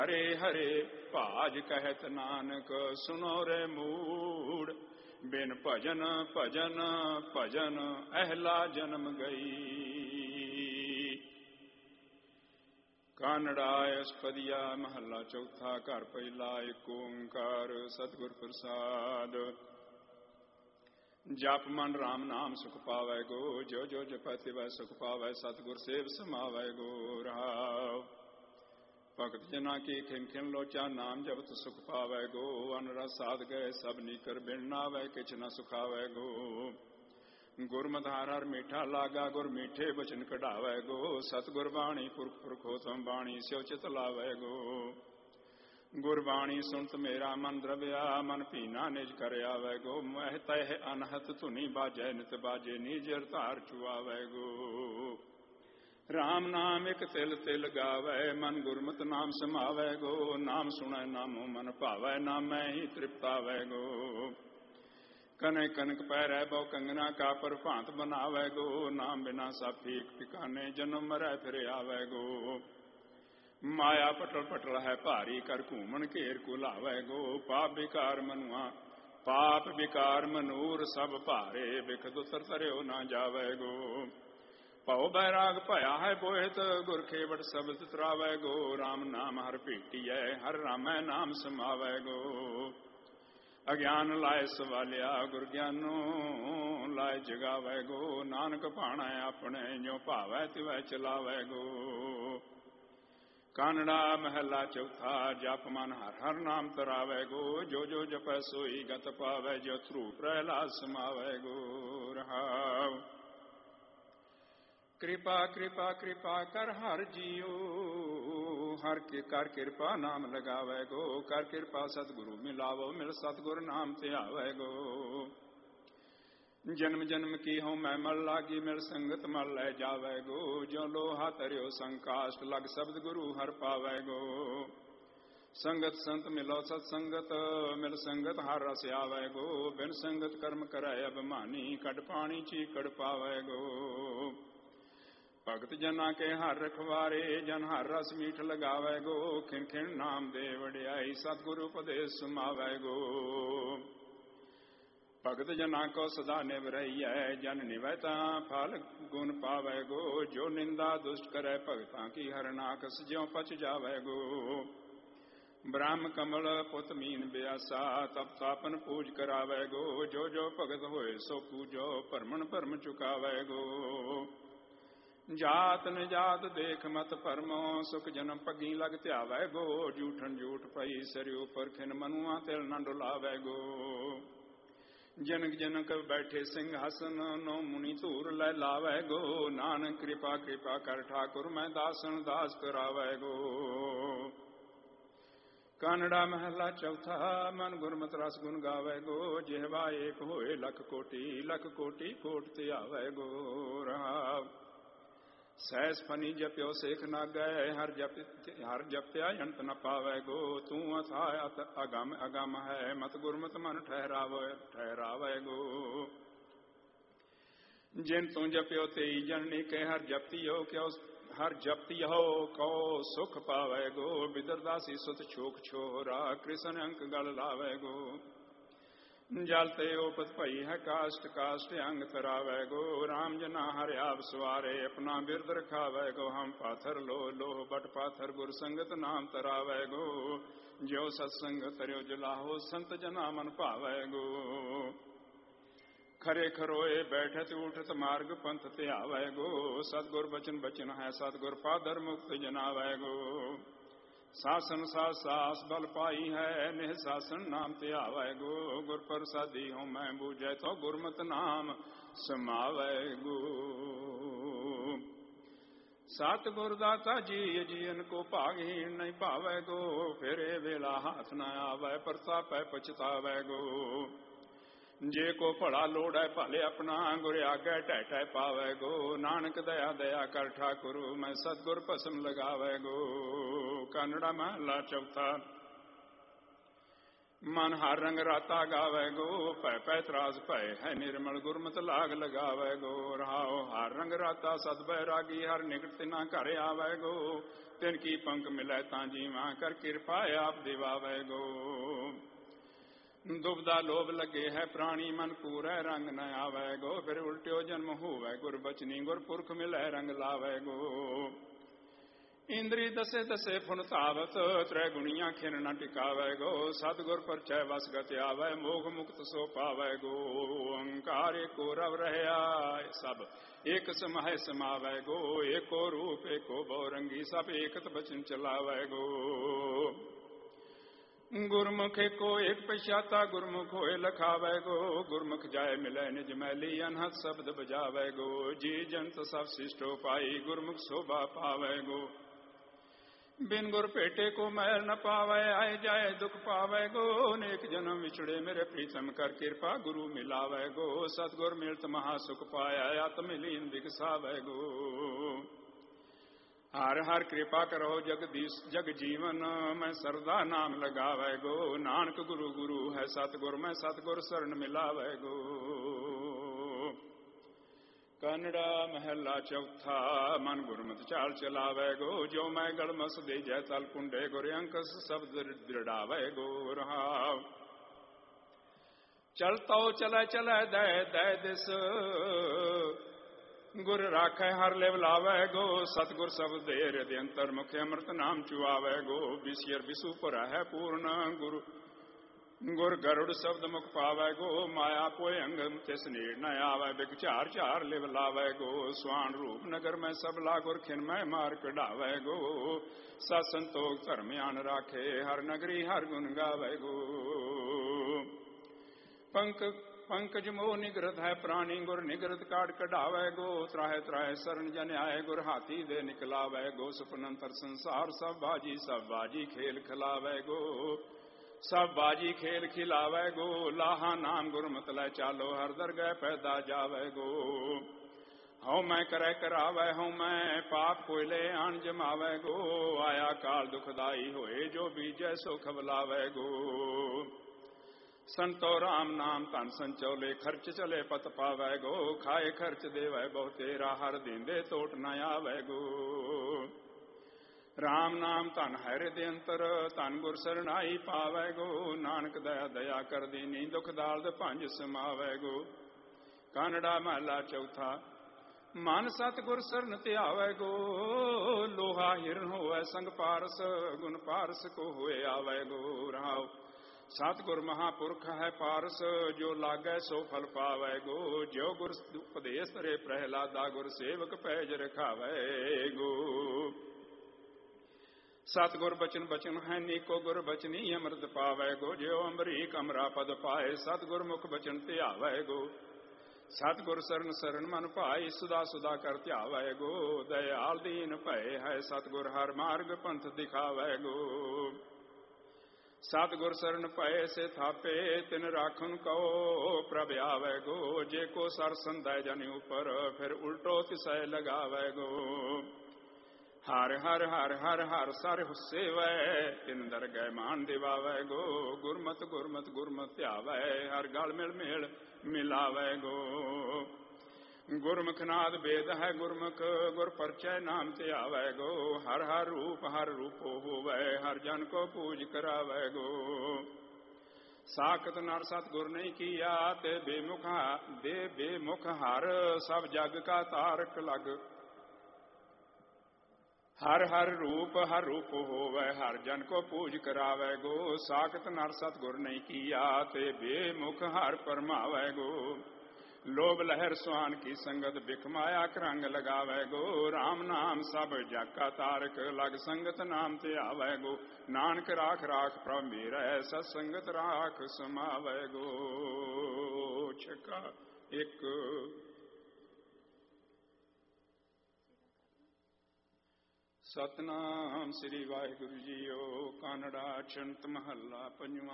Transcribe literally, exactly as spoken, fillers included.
ਹਰੇ ਹਰੇ ਭਾਜ ਕਹਿਤ ਨਾਨਕ ਸੁਨੋ ਰੇ ਮੂੜ, ਬਿਨ ਭਜਨ ਭਜਨ ਭਜਨ ਅਹਲਾ ਜਨਮ ਗਈ। ਕਾਨੜਾ ਅਸਪਦੀਆ ਮਹੱਲਾ ਚੌਥਾ। ਘਰ ਪਹਿਲਾ ਏਕ ਓੰਕਾਰ ਸਤਿਗੁਰ ਪ੍ਰਸਾਦ। ਜਪ ਮਨ ਰਾਮ ਨਾਮ ਸੁਖ ਪਾਵੈ ਗੋ, ਜੋ ਜੋ ਜਪੈ ਤਿਵੈ ਸੁਖ ਪਾਵੈ, ਸਤਿਗੁਰ ਸੇਵ ਸਮਾਵੈ ਗੋ। ਰਹਾਉ ਭਗਤ ਜਨਾ ਕੀ ਖਿਨ ਖਿਨ ਲੋਚਾ, ਨਾਮ ਜਪਤ ਸੁਖ ਪਾਵੈ ਗੋ। ਅਨ ਰਸ ਸਾਧ ਗਏ ਸਭ ਨੀਕਰ, ਬਿਨ ਨਾਵੈ ਕਿਛ ਨ ਸੁਖਾਵੈ ਗੋ। ਗੁਰਮਤਿ ਹਰਿ ਹਰਿ ਮੀਠਾ ਲਾਗਾ, ਗੁਰ ਮੀਠੇ ਬਚਨ ਕਢਾਵੈ ਗੋ। ਸਤਿਗੁਰ ਬਾਣੀ ਪੁਰਖ ਪੁਰਖੋਤਮ ਬਾਣੀ, ਸਿਉ ਚਿਤ ਲਾਵੈ ਗੋ। ਗੁਰਬਾਣੀ ਸੁਣਤ ਮੇਰਾ ਮਨ ਦਰਵਿਆ, ਮਨ ਭੀਨਾ ਨਿਜ ਕਰ ਆਵੈ ਗੋ। ਮਹਿ ਤਹਿ ਅਨਹਤ ਧੁਨੀ ਬਾਜੈ, ਨਿਤ ਬਾਜੇ ਨੀਜਰ ਧਾਰ ਚੁਆਵੈ ਗੋ। ਰਾਮ ਨਾਮ ਇਕ ਤਿਲ ਤਿਲ ਗਾਵੈ, ਮਨ ਗੁਰਮਤਿ ਨਾਮ ਸਮਾਵੈ ਗੋ। ਨਾਮ ਸੁਣੈ ਨਾਮੋ ਮਨ ਭਾਵੈ, ਨਾਮੈ ਹੀ ਤ੍ਰਿਪਤ ਆਵੈ ਗੋ। ਕਨੈ ਕਨਕ ਪੈਰੈ ਬਹੁ ਕੰਗਨਾ, ਕਾਪਰ ਭਾਂਤ ਬਨਾਵੈ ਗੋ। ਨਾਮ ਬਿਨਾ ਸਭ ਫੀਕ ਫਿਕਾਨੇ, ਜਨਮ ਮਰੈ ਫਿਰ ਆਵੈ ਗੋ। ਮਾਇਆ ਪਟਲ ਪਟਲ ਹੈ ਭਾਰੀ, ਕਰ ਘੂਮਣ ਘੇਰ ਕੁਲਾਵੈ ਗੋ। ਪਾਪ ਵਿਕਾਰ ਮਨੁਆ ਪਾਪ ਵਿਕਾਰ ਮਨੂਰ, ਸਭ ਭਾਰੇ ਬਿਖ ਦੁਤਰ ਤਰਿਓ ਨਾ ਜਾਵੈ ਗੋ। ਭਉ ਬੈਰਾਗ ਭਇਆ ਹੈ ਬੋਹਿਤ, ਗੁਰ ਖੇਵਟ ਸਬਦ ਤਰਾਵੈ ਗੋ। ਰਾਮ ਨਾਮ ਹਰ ਭੇਟੀਐ, ਹਰ ਰਾਮੈ ਨਾਮ ਸਮਾਵੈ ਗੋ। ਅਗਿਆਨ ਲਾਇ ਸਵਾਲਿਆ, ਗੁਰ ਗਿਆਨੋ ਲਾਇ ਜਗਾਵੈ ਗੋ। ਨਾਨਕ ਭਾਣੈ ਆਪਣੇ, ਜੋ ਭਾਵੈ ਤਿਵੈ ਚਲਾਵੈ ਗੋ। ਕਾਨੜਾ ਮਹੱਲਾ ਚੌਥਾ। ਜਪ ਮਨ ਹਰਿ ਹਰਿ ਨਾਮ ਤਰਾਵੈ ਗੋ। ਜੋ ਜੋ ਜਪੈ ਸੋਈ ਗਤ ਪਾਵੈ, ਜੋ ਧਰੂ ਪ੍ਰਹਿਲਾਦ ਸਮਾਵੈ ਗੋ। ਰਹਾਉ ਕਿਰਪਾ ਕਿਰਪਾ ਕਿਰਪਾ ਕਰ ਹਰਿ ਜੀਓ, ਹਰ ਕੇ ਕਰ ਕਿਰਪਾ ਨਾਮ ਲਗਾਵੈ ਗੋ। ਕਰ ਕਿਰਪਾ ਸਤਿਗੁਰੂ ਮਿਲਾਵੋ, ਮਿਲ ਸਤਿਗੁਰ ਨਾਮ ਧਿਆਵੈ ਗੋ। ਜਨਮ ਜਨਮ ਕੀ ਹਉ ਮੈਂ ਮਲ ਲਾਗੀ, ਮਿਲ ਸੰਗਤ ਮਲ ਲੈ ਜਾਵੈ ਗੋ। ਜੋ ਲੋਹਾ ਤਰਿਓ ਸੰਕਾਸ਼ਟ, ਲਗ ਸ਼ਬਦ ਗੁਰੂ ਹਰਿ ਪਾਵੈ ਗੋ। ਸੰਗਤ ਸੰਤ ਮਿਲੋ ਸਤ ਸੰਗਤ, ਮਿਲ ਸੰਗਤ ਹਰਿ ਰਸ ਆਵੈ ਗੋ। ਬਿਨ ਸੰਗਤ ਕਰਮ ਕਰੈ ਅਭਿਮਾਨੀ, ਕੱਢ ਪਾਣੀ ਚੀਕੜ ਪਾਵੈ ਗੋ। ਭਗਤ ਜਨਾ ਕੇ ਹਰ ਰਖਵਾਰੇ, ਜਨ ਹਰ ਰਸ ਮੀਠ ਲਗਾਵੈ ਗੋ। ਖਿਨ ਖਿਨ ਨਾਮ ਦੇ ਵਡਿਆਈ, ਸਤਿਗੁਰੂ ਉਪਦੇਸ ਸਮਾਵੈ ਗੋ। ਭਗਤ ਜਨਾ ਕੋ ਸਦਾ ਨਿਵ ਰਹੀਐ, ਜਨ ਨਿਵੈ ਤਾਂ ਫਲ ਗੁਣ ਪਾਵੈ ਗੋ। ਜੋ ਨਿੰਦਾ ਦੁਸ਼ਟ ਕਰੈ ਭਗਤਾਂ ਕੀ, ਹਰਨਾਕਸ ਜਿਉ ਪਚ ਜਾਵੈ ਗੋ। ਬ੍ਰਹਮ ਕਮਲ ਪੁੱਤ ਮੀਨ ਬਿਆਸਾ, ਤਪ ਤਾਪਨ ਪੂਜ ਕਰਾਵੈ ਗੋ। ਜੋ ਜੋ ਭਗਤ ਹੋਏ ਸੋ ਪੂਜੋ, ਭਰਮਣ ਭਰਮ ਚੁਕਾਵੈ ਗੋ। ਜਾਤ ਨਿਜਾਤ ਦੇਖ ਮਤ ਭਰਮੋ, ਸੁਖ ਜਨਮ ਪੱਗੀ ਲਗ ਧਿਆਵੈ ਗੋ। ਜੂਠਨ ਜੂਠ ਪਈ ਸਿਰ ਉਪਰ, ਖਿਨ ਮਨੁਆ ਤਿਲ ਨ ਡੁਲਾਵੈ ਗੋ। ਜਨਕ ਜਨਕ ਬੈਠੇ ਸਿੰਘਾਸਨ, ਨੋ ਮੁਨੀ ਧੂਰ ਲੈ ਲਾਵੈ ਗੋ। ਨਾਨਕ ਕਿਰਪਾ ਕਿਰਪਾ ਕਰ ਠਾਕੁਰ, ਮੈਂ ਦਾਸਨ ਦਾਸ ਕਰਾਵੈ ਗੋ। ਕਾਨੜਾ ਮਹੱਲਾ ਚੌਥਾ। ਮਨ ਗੁਰਮਤਿ ਰਸ ਗੁਣ ਗਾਵੈ ਗੋ। ਜਿਹਵਾ ਏਕ ਹੋਏ ਲਖ ਕੋਟੀ, ਲਖ ਕੋਟੀ ਕੋਟ ਧਿਆਵੈ ਗੋ। ਰਹਾਉ ਸਹਿਸ ਫਨੀ ਜਪਿਓ ਸੇਖ ਨਾਗੈ, ਹਰ ਜਪ ਹਰ ਜਪਿਆ ਅੰਤ ਨ ਪਾਵੈ ਗੋ। ਤੂੰ ਅਥਾਇ ਅਤ ਅਗਮ ਅਗਮ ਹੈ, ਮਤ ਗੁਰਮਤਿ ਮਨ ਠਹਿਰਾਵੈ ਠਹਿਰਾਵੈ ਗੋ। ਜਿਨ ਤੂੰ ਜਪਿਓ ਤੇਈ ਜਨਨੀ ਕੇ, ਹਰ ਜਪਤੀਓ ਕਿਉ ਹਰ ਜਪਤੀਓ ਕਉ ਸੁਖ ਪਾਵੈ ਗੋ। ਬਿਦਰਦਾਸੀ ਸੁਤ ਛੋਖ ਛੋਰਾ, ਕ੍ਰਿਸ਼ਨ ਅੰਕ ਗਲ ਲਾਵੈ ਗੋ। ਜਲ ਤੇ ਉਪਤ ਭਈ ਹੈ ਕਾਸ਼ਟ, ਕਾਸ਼ਟ ਅੰਗ ਤਰਾਵੈ ਗੋ। ਰਾਮ ਜਨਾ ਹਰਿ ਆਪ ਸਵਾਰੇ, ਆਪਣਾ ਬਿਰਦ ਰਖਾਵੈ ਗੋ। ਹਮ ਪਾਥਰ ਲੋ ਲੋਹ ਬਟ ਪਾਥਰ, ਗੁਰ ਸੰਗਤ ਨਾਮ ਤਰਾਵੈ ਗੋ। ਜਿਉ ਸਤਸੰਗ ਤਰਿਓ ਜਲਾਹੋ, ਸੰਤ ਜਨਾ ਮਨ ਭਾਵੈ ਗੋ। ਖਰੇ ਖਰੋਏ ਬੈਠਤ ਉਠਤ, ਮਾਰਗ ਪੰਥ ਧਿਆਵੈ ਗੋ। ਸਤਿਗੁਰ ਬਚਨ ਬਚਨ ਹੈ, ਸਤਿਗੁਰ ਪਾਦਰ ਮੁਕਤ ਜਨਾਵੈ ਗੋ। ਸਾਸਨ ਸਾਸ ਸਾਸ ਬਲ ਪਾਈ ਹੈ, ਨਿਹ ਸਾਸਨ ਨਾਮ ਧਿਆਵੈ ਗੋ। ਗੁਰ ਪ੍ਰਸਾਦੀ ਹਉ ਮੈਂ ਬੂਝੈ, ਤੋ ਗੁਰਮਤਿ ਨਾਮ ਸਮਾਵੈ ਗੋ। ਸਤਿਗੁਰ ਦਾਤਾ ਜੀ ਜੀਵਨ ਕੋ ਭਾਗਹੀਣ ਨਹੀਂ ਭਾਵੈ ਗੋ। ਫੇਰੇ ਵੇਲਾ ਹਾਥ ਨ ਆਵੈ, ਪ੍ਰਤਾਪੈ ਪਛਤਾਵੈ ਗੋ। ਜੇ ਕੋ ਭਲਾ ਲੋੜੈ ਭਲੇ ਆਪਣਾ, ਗੁਰ ਆਗੈ ਢਹਿ ਢਹਿ ਪਾਵੈ ਗੋ। ਨਾਨਕ ਦਇਆ ਦਇਆ ਕਰ ਠਾਕੁਰ, ਮੈਂ ਸਤਿਗੁਰ ਭਸਮ ਲਗਾਵੈ ਗੋ। ਕਾਨੜਾ ਮਹੱਲਾ ਚੌਥਾ। मन हर रंग राता गावे गो, पै पै त्रास पै है निर्मल, गुरमत लाग लगावे गो। रहाओ हर रंग राता सद बैरागी, हर निकट तिना घर आवे गो। तिन की पंख मिलै तां जीवा, कर कृपा आप दिवावे गो। दुबदा लोभ लगे है प्राणी, मन पूरै रंग न आवे गो। फिर उल्टियो जन्म होवे गुर बचनी, गुर पुरख मिलै रंग लावे गो। इंद्री दसे दसे फुन तावत, त्रै गुणिया खिन न टिकावे गो। सतगुर परचय वस गत आवे, मोह मुक्त सो पावे गो। अहंकार एको रव रहया, सब एक समाय समावे गो। एको रूप एको बहुरंगी, सब एकत बचन चलावे गो। गुरमुख एको एक पश्चाता, गुरमुख होए लखावे गो। गुरमुख जाय मिलै निज मैली, अनहद शब्द बजावे गो। जी जंत सब शिष्टो पाई, गुरमुख शोभा पावे गो। बिन गुर पेटे को मैल न पावे, आए जाए दुख पावे गो। नेक जन्म विछड़े मेरे प्रीतम, कर कृपा गुरु मिलावे गो। सतगुर मिलत महासुख पाया, आत्मलीन विकसावे गो। हर हर कृपा करो जगदीश जग जीवन, मैं सरदा नाम लगावे गो। नानक गुरु गुरु है सतगुर, मैं सतगुर शरण मिलावे गो। कन्नड़ा महला चौथा, मन गुरमत चाल चलावे गो। जो मैं गड़मस दे जय तल कुंडे, गुर अंकस शब्द दृढ़ावे गो। रहाव चलतो चले चले दय दय दिस, गुर राखे हर लेव लावे गो। सतगुर शब्द दे हृदय अंतर, मुख्य अमृत नाम चुआवे गो। विषयर विषु पर है पूर्ण, गुरु गुर गरुड़ शब्द मुख पावे गो। माया कोई अंगम तिस नीर न आवे, बिक चार चार लिव लावे गो। स्वान रूप नगर में सब लागुर, खिन में मार कढ़ावे गो। सत संतोख धर्म आन राखे, हर नगरी हर गुण गावे गो। पंक पंकज मोह निगृत है प्राणी, गुर निगृत काट कढ़ावे गो। त्राहे त्राहे शरण जन आए, गुर हाथी दे निकलावे गो। सुपनंतर संसार सब बाजी, सब बाजी खेल खिलावे गो। सब बाजी खेल खिलावे गो। लाहा नाम गुरमत लै चालो, हर दरगह पैदा जावे गो। हूँ मैं करे करावे, हूँ मैं पाप कोयले आन जमावे गो। आया काल दुखदाई होए, जो बीजै सो खबलावे गो। संतो राम नाम तन संचोले, खर्च चले पत पावे गो। खाए खर्च देवे बहु तेरा, हर दींदे तोट न आवे गो। राम नाम तन हृदय अंतर, तन गुर सरनाई पावे गो। नानक दया दया कर दीनी, दुख दाल्द पंज समावे गो। कानड़ा महला चौथा, मन सतगुर सरन त्यावे गो। लोहा हिरन होवे संग पारस, गुण पारस को होए आवे गो। राव सतगुर महापुरख है पारस, जो लागे सो फल पावे गो। जो गुर उपदेश रे प्रहलादा, गुर सेवक पैज रखावे गो। सतगुर बचन बचन है नीको, गुर बचनी अमृत पावे गो। जो अमरीक अमरा पद पाए, सतगुर मुख बचन त्यावे गो। सतगुर शरण शरण मन पाई, सुधा सुधा कर त्यावे गो। दयाल दीन भय है सतगुर, हर मार्ग पंथ दिखावे गो। सतगुर शरण पय से थापे, तिन राखन कहो प्रभ आवे गो। जे को सर संदय जन ऊपर, फिर उल्टो तिसय लगावे गो। हर हर हर हर हर सर सेवै, तिन दरगह मान दिवावे गो। गुरमत गुरमत गुरमत त्यावे, हर गल मिल मिल मिलावे गो। गुरमुख नाद वेद है गुरमुख, गुर परचय नाम त्यावे गो। हर हर रूप हर रूपो होवे, हर जन को पूज करावे गो। साखत नर सतगुर नहीं किया, ते बेमुख दे बेमुख हर, सब जग का तारक लग। हर हर रूप हर रूप होवे, हर जन को पूज करावे गो। साखत नर सतगुर नहीं किया, ते बेमुख हर परमावे गो। लोभ लहर स्वान की संगत, बिख माया रंग लगावे गो। राम नाम सब जग का तारक, लग संगत नाम ते आवे गो। नानक राख राख प्रभ मेरा, सत्संगत राख समावे गो। छका एक सतनाम श्री वाहिगुरु जीओ। कानड़ा छंत महला पंजवा।